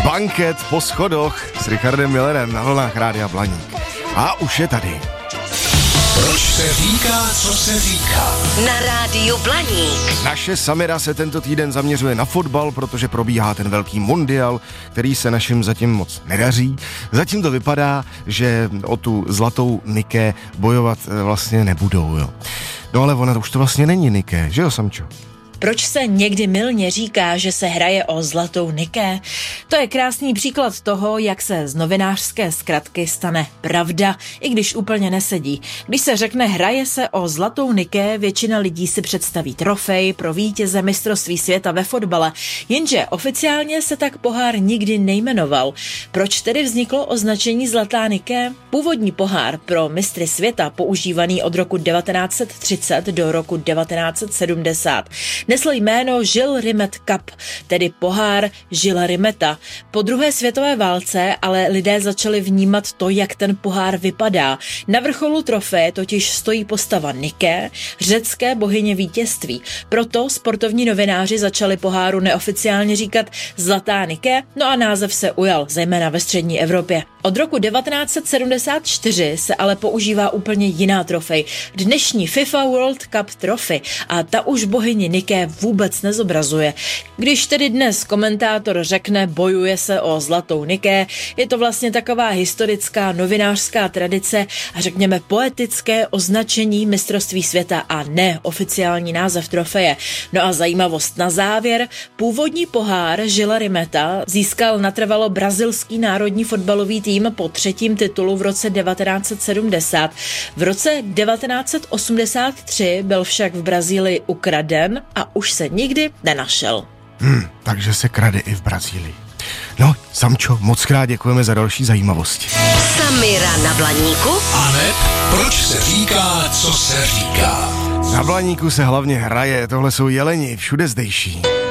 Banket po schodoch s Richardem Millerem na vlnách Rádia Blaník. A už je tady. Proč se říká, co se říká? Na Rádiu Blaník. Naše Samira se tento týden zaměřuje na fotbal, protože probíhá ten velký mundial, který se našim zatím moc nedaří. Zatím to vypadá, že o tu zlatou Nike bojovat vlastně nebudou, jo. No ale ona už to vlastně není Nike, že jo, Samčo? Proč se někdy mylně říká, že se hraje o zlatou Nike? To je krásný příklad toho, jak se z novinářské zkratky stane pravda, i když úplně nesedí. Když se řekne hraje se o zlatou Nike, většina lidí si představí trofej pro vítěze mistrovství světa ve fotbale, jenže oficiálně se tak pohár nikdy nejmenoval. Proč tedy vzniklo označení zlatá Nike? Původní pohár pro mistry světa, používaný od roku 1930 do roku 1970, nesl jméno Gilles Rimet Cup, tedy pohár Gilles Rimeta. Po druhé světové válce ale lidé začali vnímat to, jak ten pohár vypadá. Na vrcholu trofeje totiž stojí postava Nike, řecké bohyně vítězství. Proto sportovní novináři začali poháru neoficiálně říkat zlatá Nike, no a název se ujal, zejména ve střední Evropě. Od roku 1974 se ale používá úplně jiná trofej, dnešní FIFA World Cup Trophy, a ta už bohyni Nike vůbec nezobrazuje. Když tedy dnes komentátor řekne bojuje se o zlatou Nike, je to vlastně taková historická novinářská tradice a řekněme poetické označení mistrovství světa a ne oficiální název trofeje. No a zajímavost na závěr, původní pohár Gilles Rimeta získal natrvalo brazilský národní fotbalový tým po třetím titulu v roce 1970. V roce 1983 byl však v Brazílii ukraden a už se nikdy nenašel. Takže se krade i v Brazílii. No, Samčo, moc krát děkujeme za další zajímavosti. Samira na Blaníku. Aneb, proč se říká, co se říká? Na Blaníku se hlavně hraje, tohle jsou jeleni, všude zdejší.